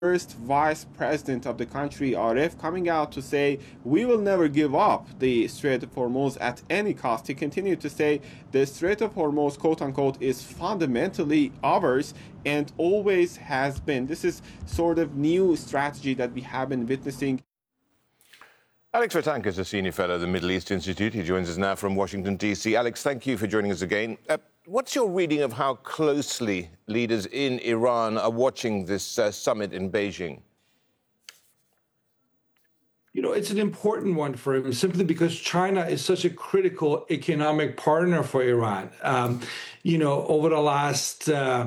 first vice president of the country, Arif, coming out to say, we will never give up the Strait of Hormuz at any cost. He continued to say, the Strait of Hormuz, quote unquote, is fundamentally ours and always has been. This is sort of new strategy that we have been witnessing. Alex Vertanker is a senior fellow at the Middle East Institute. He joins us now from Washington, D.C. Alex, thank you for joining us again. What's your reading of how closely leaders in Iran are watching this summit in Beijing? You know, it's an important one for him simply because China is such a critical economic partner for Iran. You know, over the last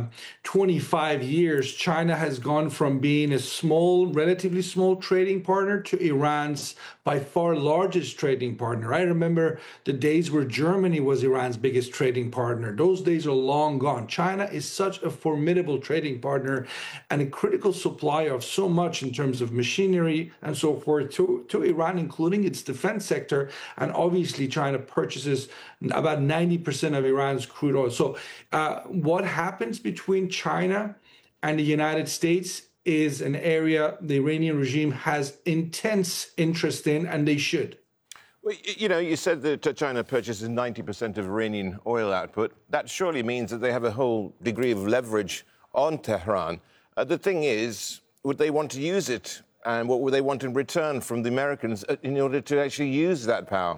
25 years, China has gone from being a small, relatively small trading partner to Iran's by far largest trading partner. I remember the days where Germany was Iran's biggest trading partner. Those days are long gone. China is such a formidable trading partner and a critical supplier of so much in terms of machinery and so forth to Iran, including its defense sector. And obviously, China purchases about 90% of Iran's crude oil. So what happens between China and the United States is an area the Iranian regime has intense interest in, and they should. Well, you know, you said that China purchases 90% of Iranian oil output. That surely means that they have a whole degree of leverage on Tehran. The thing is, would they want to use it? And what would they want in return from the Americans in order to actually use that power?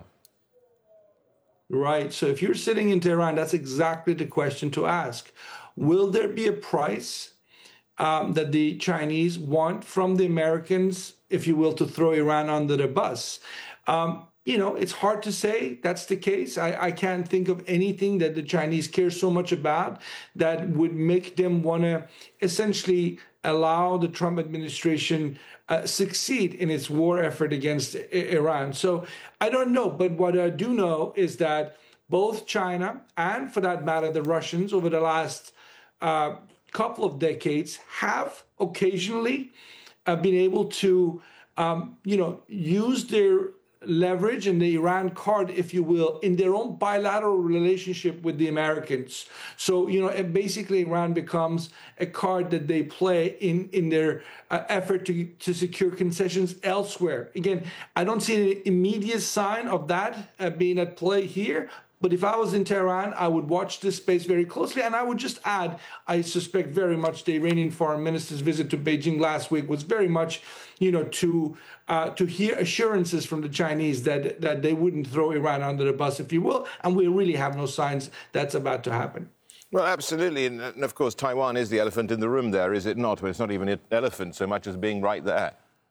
Right. So if you're sitting in Tehran, that's exactly the question to ask. Will there be a price that the Chinese want from the Americans, if you will, to throw Iran under the bus? You know, it's hard to say that's the case. I can't think of anything that the Chinese care so much about that would make them want to essentially allow the Trump administration succeed in its war effort against Iran. So I don't know. But what I do know is that both China and, for that matter, the Russians over the last couple of decades have occasionally been able to, use their leverage and the Iran card, if you will, in their own bilateral relationship with the Americans. So, you know, basically Iran becomes a card that they play in their effort to secure concessions elsewhere. Again, I don't see an immediate sign of that being at play here. But if I was in Tehran, I would watch this space very closely. And I would just add, I suspect very much the Iranian foreign minister's visit to Beijing last week was very much, you know, to hear assurances from the Chinese that they wouldn't throw Iran under the bus, if you will. And we really have no signs that's about to happen. Well, absolutely. And of course, Taiwan is the elephant in the room there, is it not? Well, it's not even an elephant so much as being right there.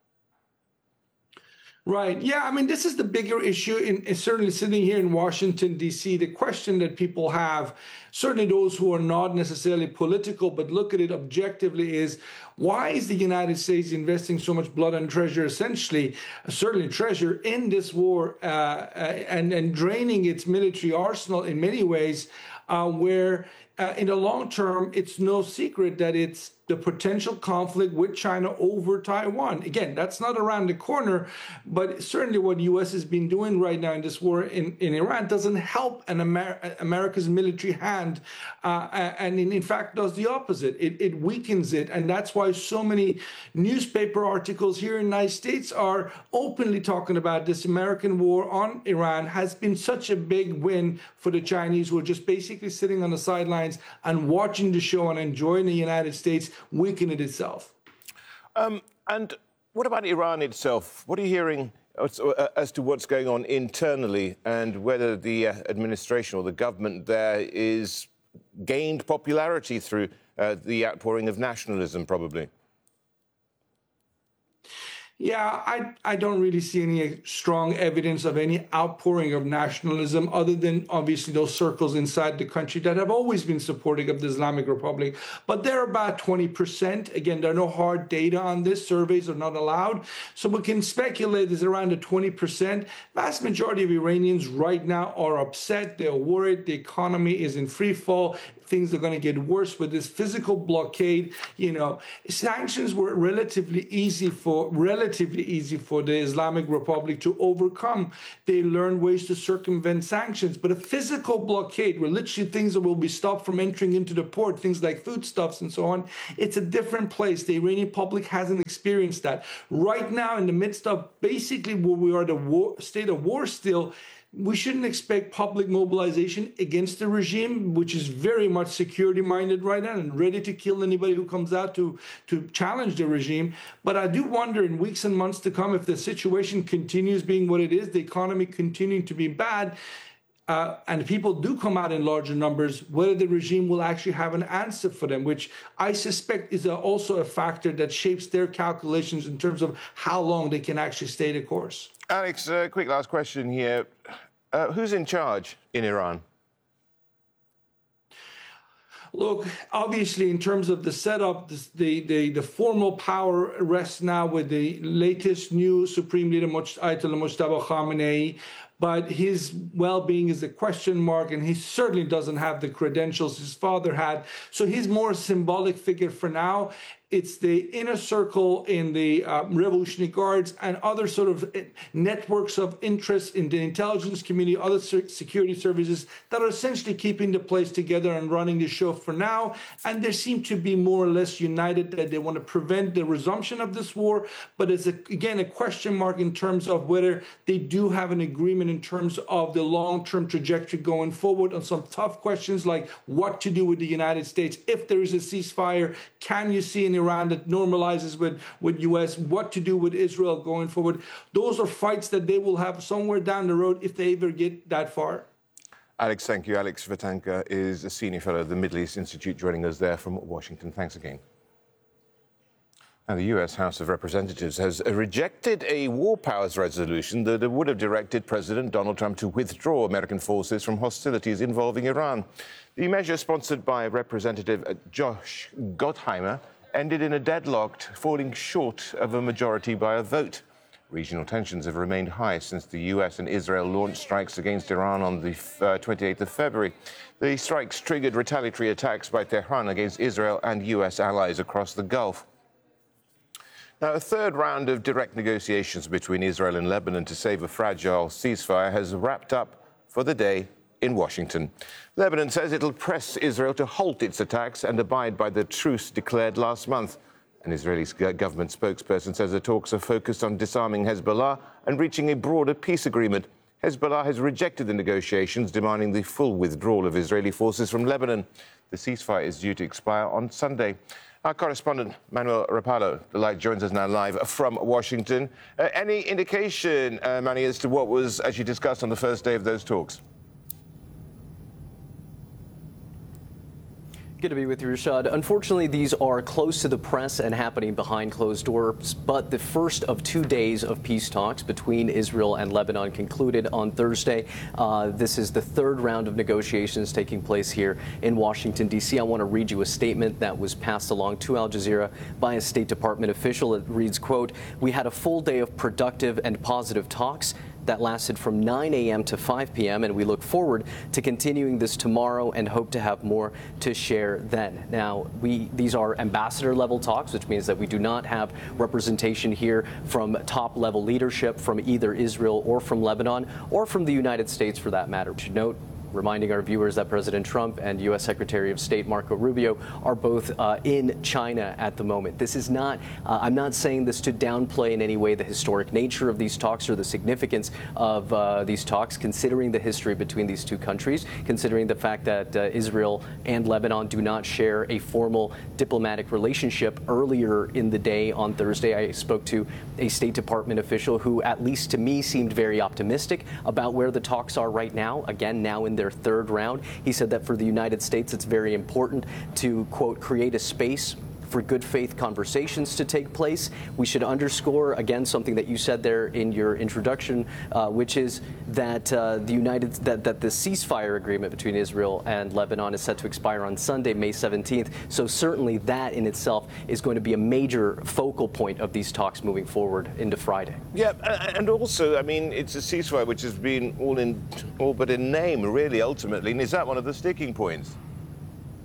Right. Yeah. I mean, this is the bigger issue. Certainly sitting here in Washington, D.C., the question that people have, certainly those who are not necessarily political, but look at it objectively, is why is the United States investing so much blood and treasure, essentially, certainly treasure, in this war and draining its military arsenal in many ways, where in the long term, it's no secret that it's the potential conflict with China over Taiwan. Again, that's not around the corner, but certainly what the U.S. has been doing right now in this war in Iran doesn't help America's military hand, and in fact does the opposite. It weakens it, and that's why so many newspaper articles here in the United States are openly talking about this American war on Iran has been such a big win for the Chinese, who are just basically sitting on the sidelines and watching the show and enjoying the United States weaken it itself. And what about Iran itself? What are you hearing as to what's going on internally and whether the administration or the government there is gained popularity through the outpouring of nationalism, probably? Yeah, I don't really see any strong evidence of any outpouring of nationalism other than obviously those circles inside the country that have always been supportive of the Islamic Republic. But they're about 20%. Again, there are no hard data on this. Surveys are not allowed. So we can speculate there's around the 20%. Vast majority of Iranians right now are upset. They're worried. The economy is in free fall. things are going to get worse with this physical blockade. Sanctions were relatively easy for the Islamic Republic to overcome. They learned ways to circumvent sanctions, but a physical blockade where literally things will be stopped from entering into the port, things like foodstuffs and so on, it's a different place. The Iranian public hasn't experienced that. Right now, in the midst of basically where we are, the state of war still, we shouldn't expect public mobilization against the regime, which is very much security-minded right now and ready to kill anybody who comes out to challenge the regime. But I do wonder in weeks and months to come, if the situation continues being what it is, the economy continuing to be bad, and people do come out in larger numbers, whether the regime will actually have an answer for them, which I suspect is also a factor that shapes their calculations in terms of how long they can actually stay the course. Alex, quick last question here. Who's in charge in Iran? Look, obviously, in terms of the setup, the formal power rests now with the latest new Supreme Leader, Ayatollah Mojtaba Khamenei. But his well-being is a question mark, and he certainly doesn't have the credentials his father had. So he's more a symbolic figure for now. It's the inner circle in the Revolutionary Guards and other sort of networks of interest in the intelligence community, other security services that are essentially keeping the place together and running the show for now. And they seem to be more or less united that they want to prevent the resumption of this war. But it's, again, a question mark in terms of whether they do have an agreement in terms of the long-term trajectory going forward on some tough questions like what to do with the United States. If there is a ceasefire, can you see an Iran that normalizes with U.S., what to do with Israel going forward? Those are fights that they will have somewhere down the road if they ever get that far. Alex, thank you. Alex Vatanka is a senior fellow at the Middle East Institute, joining us there from Washington. Thanks again. Now, the U.S. House of Representatives has rejected a war powers resolution that would have directed President Donald Trump to withdraw American forces from hostilities involving Iran. The measure, sponsored by Representative Josh Gottheimer, ended in a deadlock, falling short of a majority by a vote. Regional tensions have remained high since the U.S. and Israel launched strikes against Iran on the 28th of February. The strikes triggered retaliatory attacks by Tehran against Israel and U.S. allies across the Gulf. Now, a third round of direct negotiations between Israel and Lebanon to save a fragile ceasefire has wrapped up for the day in Washington. Lebanon says it'll press Israel to halt its attacks and abide by the truce declared last month. An Israeli government spokesperson says the talks are focused on disarming Hezbollah and reaching a broader peace agreement. Hezbollah has rejected the negotiations, demanding the full withdrawal of Israeli forces from Lebanon. The ceasefire is due to expire on Sunday. Our correspondent, Manuel Rapallo, joins us now live from Washington. Any indication, Manny, as to what was actually discussed on the first day of those talks? Good to be with you, Rashad. Unfortunately, these are close to the press and happening behind closed doors, but the first of 2 days of peace talks between Israel and Lebanon concluded on Thursday. This is the third round of negotiations taking place here in Washington, D.C. I want to read you a statement that was passed along to Al Jazeera by a State Department official. It reads, quote, "We had a full day of productive and positive talks that lasted from 9 a.m. to 5 p.m., and we look forward to continuing this tomorrow and hope to have more to share then." Now, these are ambassador-level talks, which means that we do not have representation here from top-level leadership from either Israel or from Lebanon or from the United States, for that matter. We should note, reminding our viewers, that President Trump and U.S. Secretary of State Marco Rubio are both in China at the moment. This is not, I'm not saying this to downplay in any way the historic nature of these talks or the significance of these talks, considering the history between these two countries, considering the fact that Israel and Lebanon do not share a formal diplomatic relationship. Earlier in the day on Thursday, I spoke to a State Department official who, at least to me, seemed very optimistic about where the talks are right now, again, now in their third round. He said that for the United States, it's very important to, quote, create a space for good faith conversations to take place. We should underscore, again, something that you said there in your introduction, which is that the ceasefire agreement between Israel and Lebanon is set to expire on Sunday, May 17th. So certainly that in itself is going to be a major focal point of these talks moving forward into Friday. Yeah, and also, I mean, it's a ceasefire which has been all but in name, really, ultimately. And is that one of the sticking points?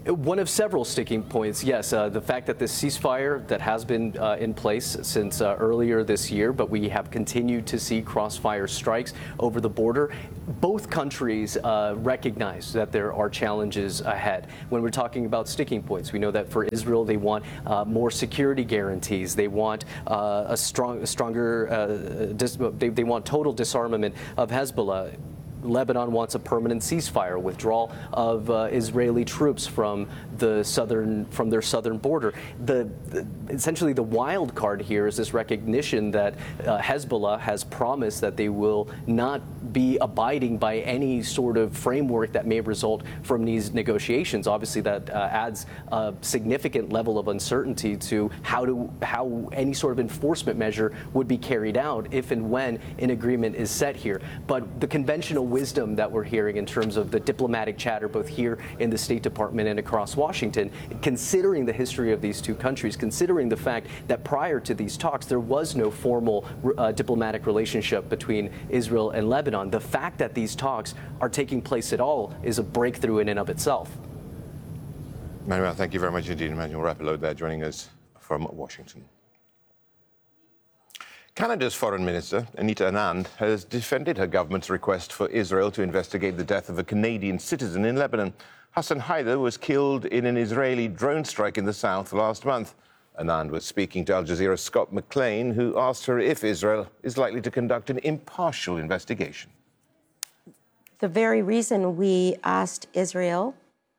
One of several sticking points, yes. The fact that this ceasefire that has been in place since earlier this year, but we have continued to see crossfire strikes over the border. Both countries recognize that there are challenges ahead. When we're talking about sticking points, we know that for Israel, they want more security guarantees. They want they want total disarmament of Hezbollah. Lebanon wants a permanent ceasefire, withdrawal of Israeli troops from their southern border. Essentially, the wild card here is this recognition that Hezbollah has promised that they will not be abiding by any sort of framework that may result from these negotiations. Obviously, that adds a significant level of uncertainty to how any sort of enforcement measure would be carried out if and when an agreement is set here. But the conventional wisdom that we're hearing in terms of the diplomatic chatter both here in the State Department and across Washington, considering the history of these two countries, considering the fact that prior to these talks there was no formal diplomatic relationship between Israel and Lebanon, the fact that these talks are taking place at all is a breakthrough in and of itself. Manuel, thank you very much indeed. Emmanuel Rapallo there joining us from Washington. Canada's Foreign Minister, Anita Anand, has defended her government's request for Israel to investigate the death of a Canadian citizen in Lebanon. Hassan Haider was killed in an Israeli drone strike in the south last month. Anand was speaking to Al Jazeera's Scott McLean, who asked her if Israel is likely to conduct an impartial investigation. The very reason we asked Israel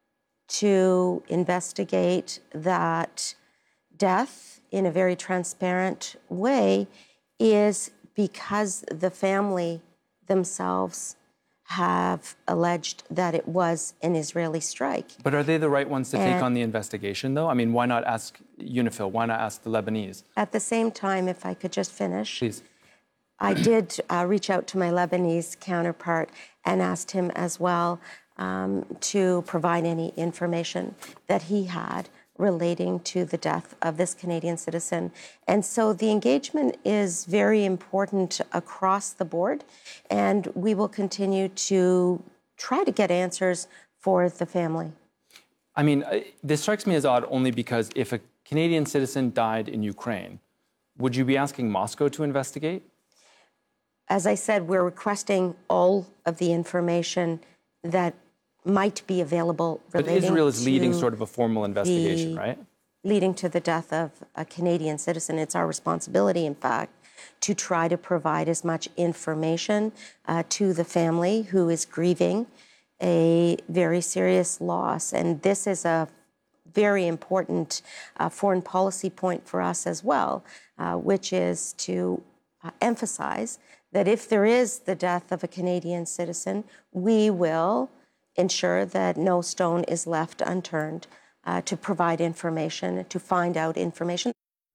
to investigate that death in a very transparent way is because the family themselves have alleged that it was an Israeli strike. But are they the right ones to take on the investigation, though? I mean, why not ask UNIFIL? Why not ask the Lebanese? At the same time, if I could just finish. Please. I did reach out to my Lebanese counterpart and asked him as well to provide any information that he had relating to the death of this Canadian citizen. And so the engagement is very important across the board, and we will continue to try to get answers for the family. I mean, this strikes me as odd only because if a Canadian citizen died in Ukraine, would you be asking Moscow to investigate? As I said, we're requesting all of the information that might be available relating to... But Israel is leading sort of a formal investigation, right? Leading to the death of a Canadian citizen. It's our responsibility, in fact, to try to provide as much information to the family who is grieving a very serious loss. And this is a very important foreign policy point for us as well, which is to emphasize that if there is the death of a Canadian citizen, we will ensure that no stone is left unturned to provide information, to find out information.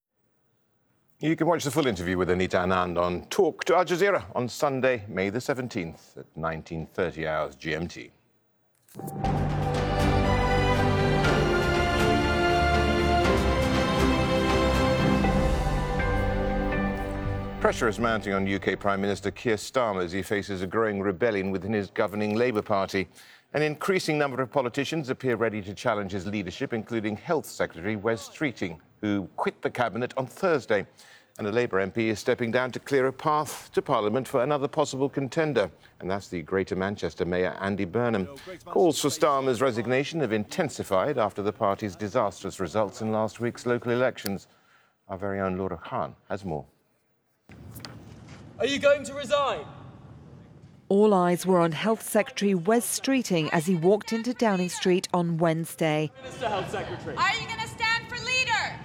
You can watch the full interview with Anita Anand on Talk to Al Jazeera on Sunday, May the 17th at 19:30 hours GMT. Pressure is mounting on UK Prime Minister Keir Starmer as he faces a growing rebellion within his governing Labour Party. An increasing number of politicians appear ready to challenge his leadership, including Health Secretary Wes Streeting, who quit the cabinet on Thursday. And a Labour MP is stepping down to clear a path to Parliament for another possible contender, and that's the Greater Manchester Mayor Andy Burnham. Calls for Starmer's resignation have intensified after the party's disastrous results in last week's local elections. Our very own Laura Khan has more. Are you going to resign? All eyes were on Health Secretary Wes Streeting as he walked into Downing Street on Wednesday. Mr. Health Secretary. Are you going to stand for leader?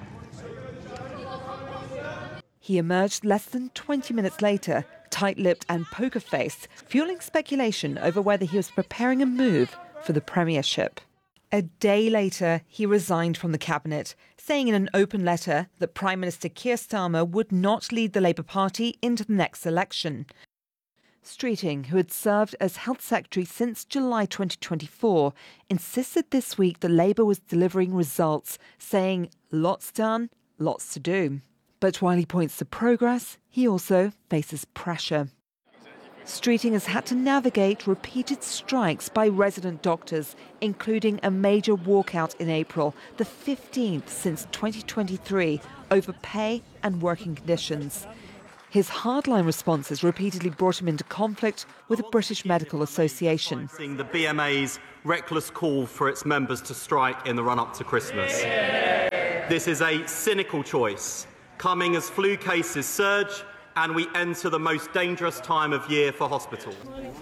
He emerged less than 20 minutes later, tight-lipped and poker-faced, fueling speculation over whether he was preparing a move for the premiership. A day later, he resigned from the cabinet, saying in an open letter that Prime Minister Keir Starmer would not lead the Labour Party into the next election. Streeting, who had served as Health Secretary since July 2024, insisted this week that Labour was delivering results, saying lots done, lots to do. But while he points to progress, he also faces pressure. Streeting has had to navigate repeated strikes by resident doctors, including a major walkout in April, the 15th since 2023, over pay and working conditions. His hardline responses repeatedly brought him into conflict with the British Medical Association. The BMA's reckless call for its members to strike in the run-up to Christmas. This is a cynical choice, coming as flu cases surge and we enter the most dangerous time of year for hospitals.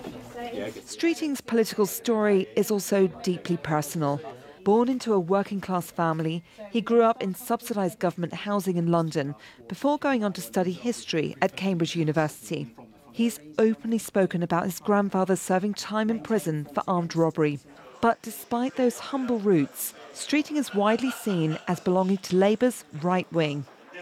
Streeting's political story is also deeply personal. Born into a working-class family, he grew up in subsidised government housing in London before going on to study history at Cambridge University. He's openly spoken about his grandfather serving time in prison for armed robbery. But despite those humble roots, Streeting is widely seen as belonging to Labour's right wing.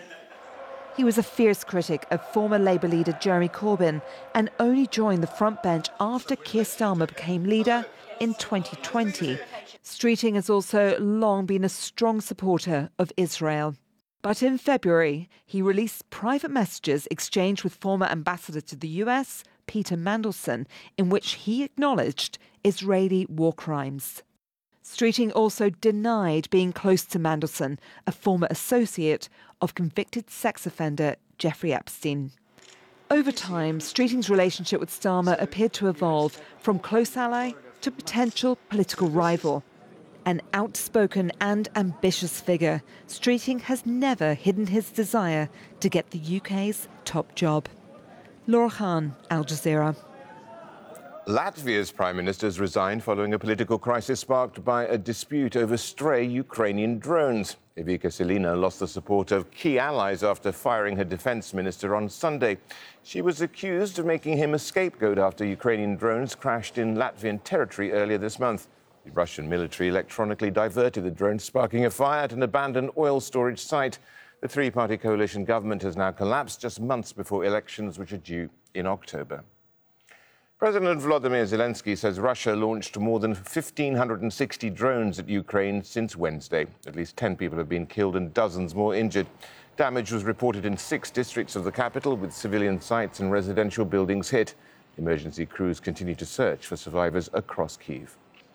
He was a fierce critic of former Labour leader Jeremy Corbyn and only joined the front bench after Keir Starmer became leader in 2020. Streeting has also long been a strong supporter of Israel. But in February, he released private messages exchanged with former ambassador to the US, Peter Mandelson, in which he acknowledged Israeli war crimes. Streeting also denied being close to Mandelson, a former associate of convicted sex offender Jeffrey Epstein. Over time, Streeting's relationship with Starmer appeared to evolve from close ally to potential political rival. An outspoken and ambitious figure, Streeting has never hidden his desire to get the UK's top job. Laura Khan, Al Jazeera. Latvia's prime minister has resigned following a political crisis sparked by a dispute over stray Ukrainian drones. Ivica Silina lost the support of key allies after firing her defense minister on Sunday. She was accused of making him a scapegoat after Ukrainian drones crashed in Latvian territory earlier this month. The Russian military electronically diverted the drones, sparking a fire at an abandoned oil storage site. The three-party coalition government has now collapsed just months before elections, which are due in October. President Volodymyr Zelensky says Russia launched more than 1,560 drones at Ukraine since Wednesday. At least 10 people have been killed and dozens more injured. Damage was reported in 6 districts of the capital, with civilian sites and residential buildings hit. Emergency crews continue to search for survivors across Kyiv.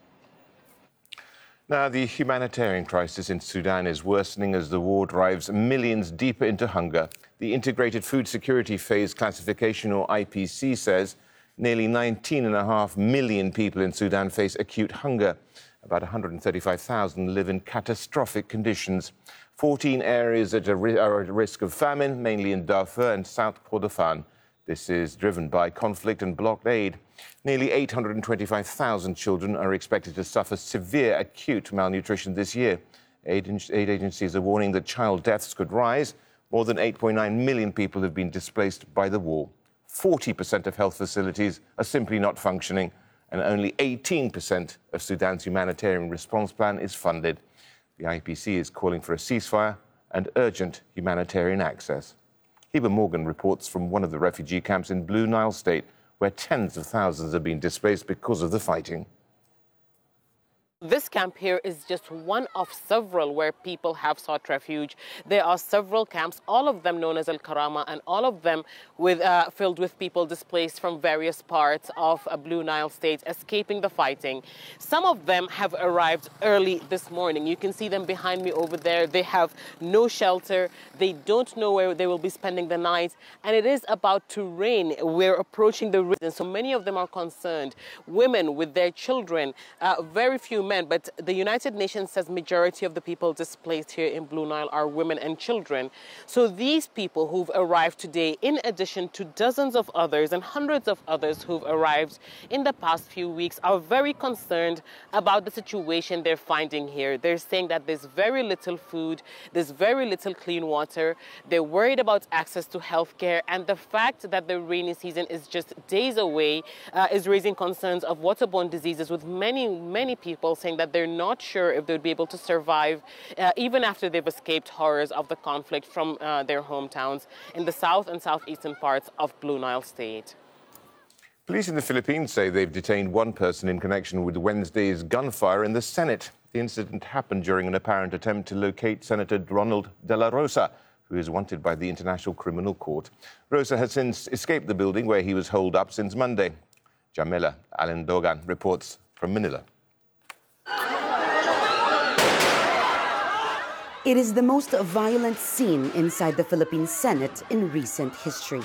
Now, the humanitarian crisis in Sudan is worsening as the war drives millions deeper into hunger. The Integrated Food Security Phase Classification, or IPC, says nearly 19.5 million people in Sudan face acute hunger. About 135,000 live in catastrophic conditions. 14 areas are at risk of famine, mainly in Darfur and South Kordofan. This is driven by conflict and blockade. Nearly 825,000 children are expected to suffer severe acute malnutrition this year. Aid agencies are warning that child deaths could rise. More than 8.9 million people have been displaced by the war. 40% of health facilities are simply not functioning, and only 18% of Sudan's humanitarian response plan is funded. The IPC is calling for a ceasefire and urgent humanitarian access. Heber Morgan reports from one of the refugee camps in Blue Nile State, where tens of thousands have been displaced because of the fighting. This camp here is just one of several where people have sought refuge. There are several camps, all of them known as Al Karama, and all of them filled with people displaced from various parts of Blue Nile State, escaping the fighting. Some of them have arrived early this morning. You can see them behind me over there. They have no shelter. They don't know where they will be spending the night, and it is about to rain. We're approaching the rain, so many of them are concerned. Women with their children, very few men, but the United Nations says majority of the people displaced here in Blue Nile are women and children. So these people who've arrived today, in addition to dozens of others and hundreds of others who've arrived in the past few weeks, are very concerned about the situation they're finding here. They're saying that there's very little food, there's very little clean water. They're worried about access to healthcare, and the fact that the rainy season is just days away is raising concerns of waterborne diseases, with many people saying that they're not sure if they'd be able to survive even after they've escaped horrors of the conflict from their hometowns in the south and southeastern parts of Blue Nile State. Police in the Philippines say they've detained one person in connection with Wednesday's gunfire in the Senate. The incident happened during an apparent attempt to locate Senator Ronald De La Rosa, who is wanted by the International Criminal Court. Rosa has since escaped the building where he was holed up since Monday. Jamila Alindogan reports from Manila. It is the most violent scene inside the Philippine Senate in recent history.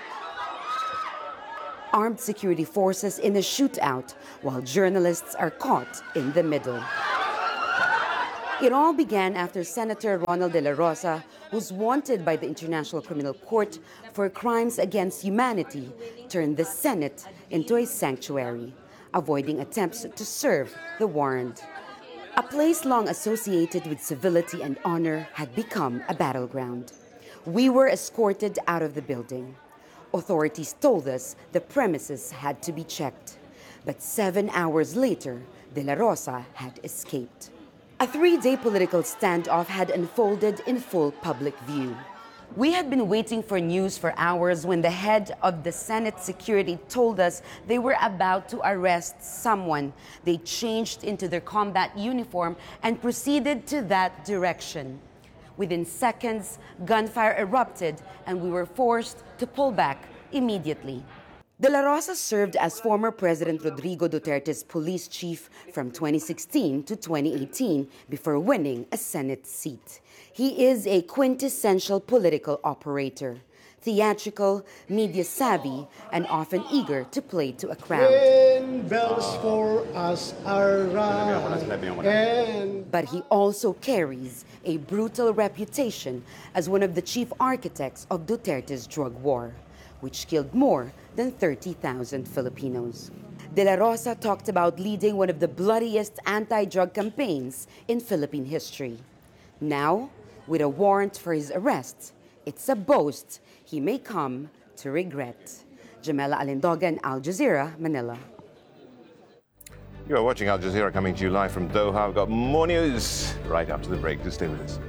Armed security forces in a shootout while journalists are caught in the middle. It all began after Senator Ronald De La Rosa, who's wanted by the International Criminal Court for crimes against humanity, turned the Senate into a sanctuary, avoiding attempts to serve the warrant. A place long associated with civility and honor had become a battleground. We were escorted out of the building. Authorities told us the premises had to be checked. But 7 hours later, De La Rosa had escaped. A 3-day political standoff had unfolded in full public view. We had been waiting for news for hours when the head of the Senate security told us they were about to arrest someone. They changed into their combat uniform and proceeded to that direction. Within seconds, gunfire erupted and we were forced to pull back immediately. De La Rosa served as former President Rodrigo Duterte's police chief from 2016 to 2018 before winning a Senate seat. He is a quintessential political operator, theatrical, media savvy, and often eager to play to a crowd. Bells for us are rung. But he also carries a brutal reputation as one of the chief architects of Duterte's drug war, which killed more than 30,000 Filipinos. De La Rosa talked about leading one of the bloodiest anti-drug campaigns in Philippine history. Now, with a warrant for his arrest, it's a boast he may come to regret. Jamila Alindogan, Al Jazeera, Manila. You are watching Al Jazeera, coming to you live from Doha. I've got more news right after the break. Just stay with us.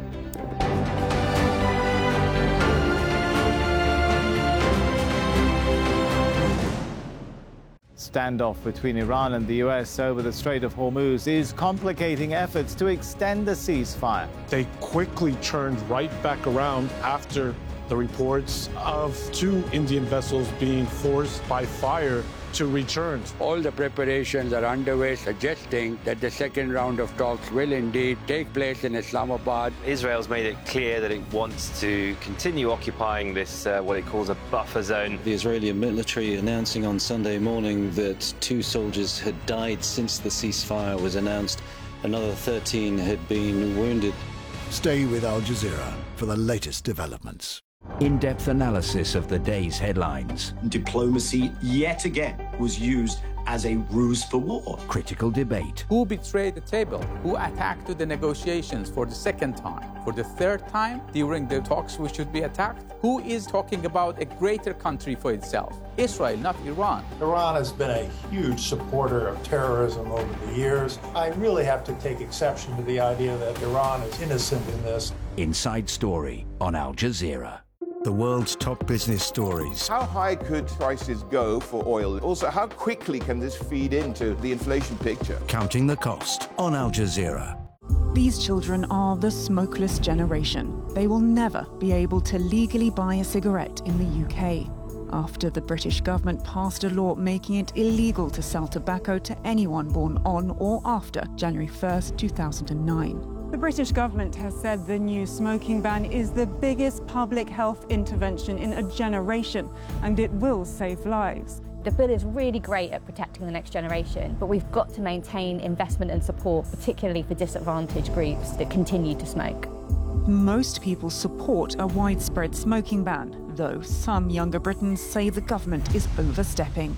Standoff between Iran and the US over the Strait of Hormuz is complicating efforts to extend the ceasefire. They quickly turned right back around after the reports of 2 Indian vessels being forced by fire to return. All the preparations are underway, suggesting that the second round of talks will indeed take place in Islamabad. Israel's made it clear that it wants to continue occupying this, what it calls a buffer zone. The Israeli military announcing on Sunday morning that 2 soldiers had died since the ceasefire was announced. Another 13 had been wounded. Stay with Al Jazeera for the latest developments. In-depth analysis of the day's headlines. Diplomacy, yet again, was used as a ruse for war. Critical debate. Who betrayed the table? Who attacked the negotiations for the second time? For the third time during the talks we should be attacked? Who is talking about a greater country for itself? Israel, not Iran. Iran has been a huge supporter of terrorism over the years. I really have to take exception to the idea that Iran is innocent in this. Inside Story on Al Jazeera. The world's top business stories. How high could prices go for oil? Also, how quickly can this feed into the inflation picture? Counting the cost on Al Jazeera. These children are the smokeless generation. They will never be able to legally buy a cigarette in the UK after the British government passed a law making it illegal to sell tobacco to anyone born on or after January 1st, 2009. The British government has said the new smoking ban is the biggest public health intervention in a generation, and it will save lives. The bill is really great at protecting the next generation, but we've got to maintain investment and support, particularly for disadvantaged groups that continue to smoke. Most people support a widespread smoking ban, though some younger Britons say the government is overstepping.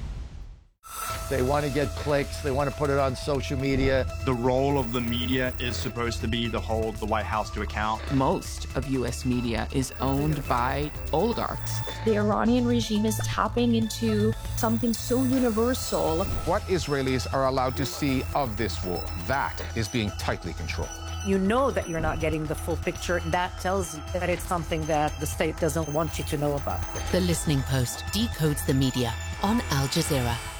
They want to get clicks. They want to put it on social media. The role of the media is supposed to be to hold the White House to account. Most of U.S. media is owned by oligarchs. The Iranian regime is tapping into something so universal. What Israelis are allowed to see of this war, that is being tightly controlled. You know that you're not getting the full picture. That tells you that it's something that the state doesn't want you to know about. The Listening Post decodes the media on Al Jazeera.